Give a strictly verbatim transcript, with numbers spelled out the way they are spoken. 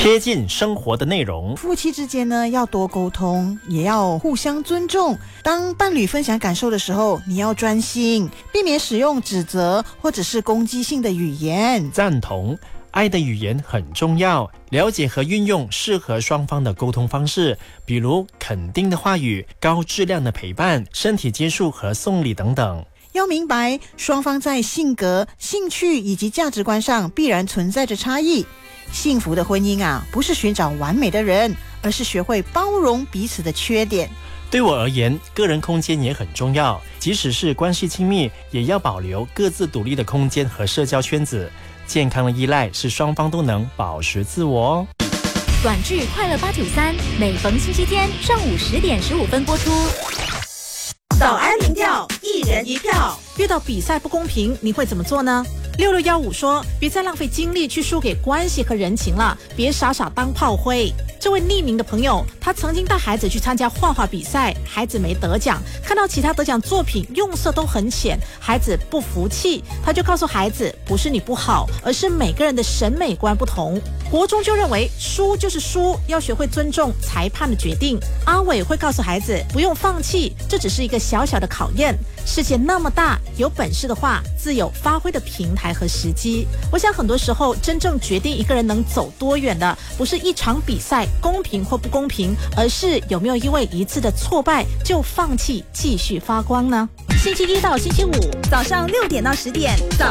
贴近生活的内容。 夫妻之间呢，要多沟通，也要互相尊重。当伴侣分享感受的时候，你要专心，避免使用指责或者是攻击性的语言。 赞同。爱的语言很重要，了解和运用适合双方的沟通方式，比如肯定的话语、高质量的陪伴、身体接触和送礼等等。 要明白，双方在性格、兴趣以及价值观上必然存在着差异。幸福的婚姻啊，不是寻找完美的人，而是学会包容彼此的缺点。 对我而言，个人空间也很重要，即使是关系亲密，也要保留各自独立的空间和社交圈子。健康的依赖是双方都能保持自我哦。 短剧快乐八九三，每逢星期天上午十点十五分播出。 早安民调，一人一票。 遇到比赛不公平，你会怎么做呢？六六一五说，别再浪费精力去输给关系和人情了，别傻傻当炮灰。这位匿名的朋友，他曾经带孩子去参加画画比赛，孩子没得奖，看到其他得奖作品用色都很浅，孩子不服气，他就告诉孩子，不是你不好，而是每个人的审美观不同。国中就认为输就是输，要学会尊重裁判的决定。阿伟会告诉孩子，不用放弃，这只是一个小小的考验。世界那么大，有本事的话，自有发挥的平台和时机。我想很多时候，真正决定一个人能走多远的，不是一场比赛公平或不公平，而是有没有因为一次的挫败就放弃继续发光呢？星期一到星期五早上六点到十点，早